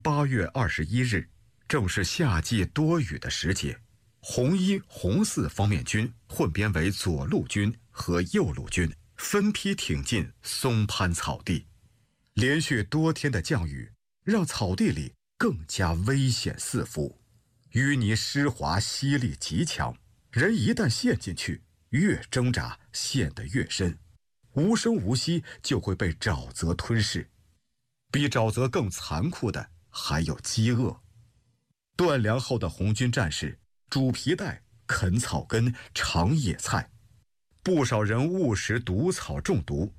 8月21日，正是夏季多雨的时节，红1、红4方面军混编为左路军和右路军，分批挺进松潘草地。连续多天的降雨，让草地里更加危险四伏，淤泥湿滑，吸力极强，人一旦陷进去，越挣扎陷得越深，无声无息就会被沼泽吞噬。比沼泽更残酷的还有饥饿。断粮后的红军战士煮皮带、啃草根、尝野菜，不少人误食毒草中毒，